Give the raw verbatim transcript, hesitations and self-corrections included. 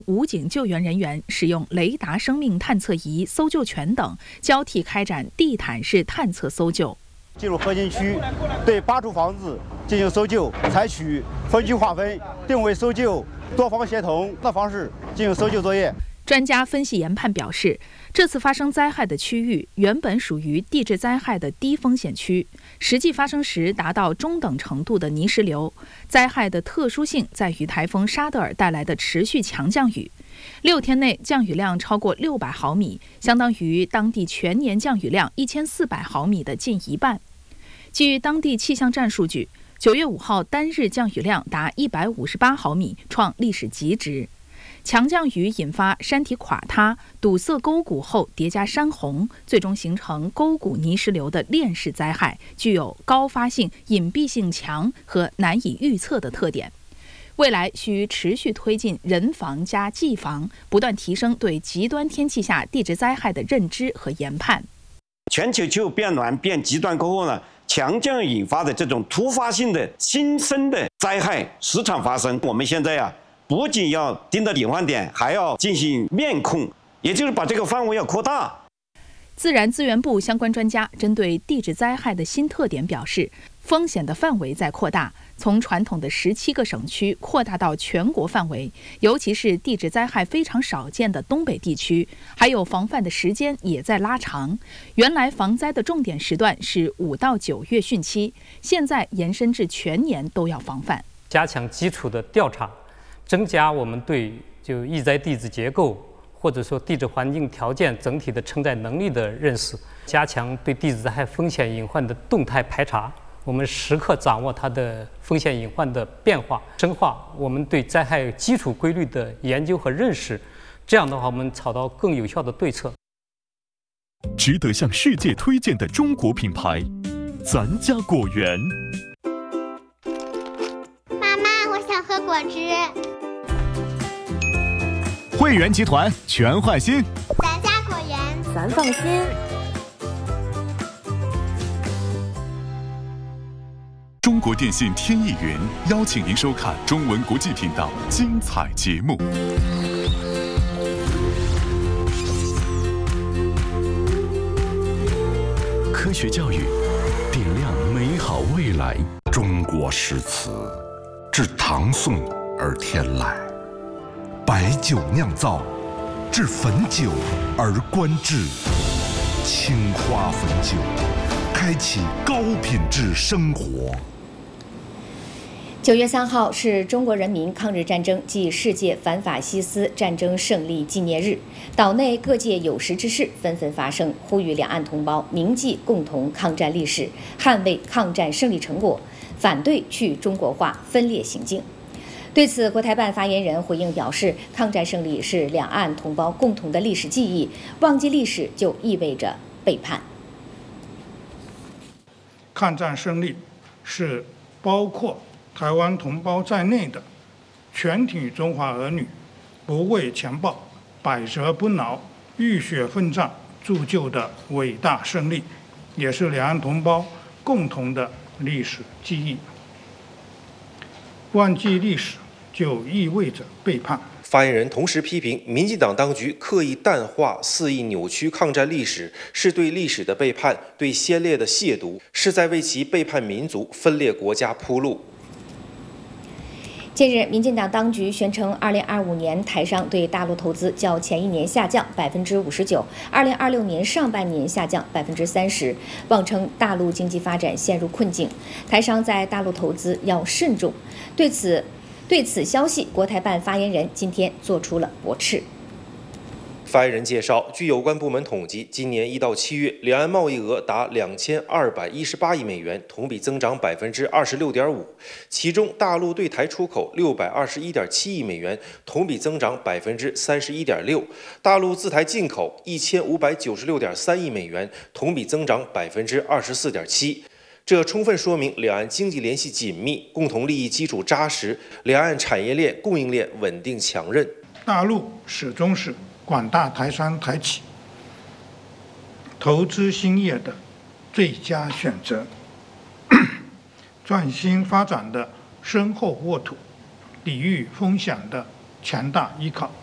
武警救援人员使用雷达生命探测仪、搜救犬等，交替开展地毯式探测搜救。 进入核心区，对八处房子进行搜救，采取分区划分、定位搜救、多方协同的方式进行搜救作业。 专家分析研判表示，这次发生灾害的区域原本属于地质灾害的低风险区，实际发生时达到中等程度的泥石流。灾害的特殊性在于台风沙德尔带来的持续强降雨，六天内降雨量超过六百毫米，相当于当地全年降雨量一千四百毫米的近一半。据当地气象站数据，九月五号单日降雨量达一百五十八毫米，创历史极值。强降雨引发山体垮塌、堵塞沟谷后叠加山洪，最终形成沟谷泥石流的链式灾害，具有高发性、隐蔽性强和难以预测的特点。未来需持续推进人防加技防，不断提升对极端天气下地质灾害的认知和研判。 全球气候变暖变极端过后呢，强降引发的这种突发性的新生的灾害时常发生。我们现在啊，不仅要盯着隐患点，还要进行面控，也就是把这个范围要扩大。 自然资源部相关专家针对地质灾害的新特点表示，风险的范围在扩大，从传统的十七个省区扩大到全国范围，尤其是地质灾害非常少见的东北地区，还有防范的时间也在拉长。原来防灾的重点时段是五到九月汛期，现在延伸至全年都要防范。 加强基础的调查，增加我们对就易灾地质结构或者说地质环境条件整体的承载能力的认识，加强对地质灾害风险隐患的动态排查。我们时刻掌握它的风险隐患的变化，深化我们对灾害基础规律的研究和认识。这样的话，我们找到更有效的对策。 值得向世界推荐的中国品牌，咱家果园。 妈妈，我想喝果汁。 汇源集团全换新， 咱家果园， 咱放心。 中国电信天翼云邀请您收看中文国际频道精彩节目。 科学教育，点亮美好未来。中国诗词，自唐宋而天来。白酒酿造，至汾酒而观致。青花汾酒，开启高品质生活。 九月三号是中国人民抗日战争暨世界反法西斯战争胜利纪念日，岛内各界有识之士纷纷发声，呼吁两岸同胞铭记共同抗战历史，捍卫抗战胜利成果，反对去中国化分裂行径。对此，国台办发言人回应表示，抗战胜利是两岸同胞共同的历史记忆，忘记历史就意味着背叛。 抗战胜利是包括台湾同胞在内的全体中华儿女不畏强暴、百折不挠、浴血奋战铸就的伟大胜利，也是两岸同胞共同的历史记忆。忘记历史就意味着背叛。 发言人同时批评民进党当局刻意淡化、肆意扭曲抗战历史，是对历史的背叛，对先烈的亵渎，是在为其背叛民族、分裂国家铺路。 近日，民进党当局宣称，二零二五年台商对大陆投资较前一年下降百分之五十九，二零二六年上半年下降百分之三十，妄称大陆经济发展陷入困境，台商在大陆投资要慎重。对此，对此消息，国台办发言人今天做出了驳斥。 发言人介绍，据有关部门统计，今年一到七月，两岸贸易额达两千二百一十八亿美元，同比增长百分之二十六点五。其中，大陆对台出口六百二十一点七亿美元，同比增长百分之三十一点六；大陆自台进口一千五百九十六点三亿美元，同比增长百分之二十四点七。这充分说明两岸经济联系紧密，共同利益基础扎实，两岸产业链、供应链稳定强韧。 大陆始终是广大台商台企投资兴业的最佳选择，创新发展的深厚沃土，抵御风险的强大依靠。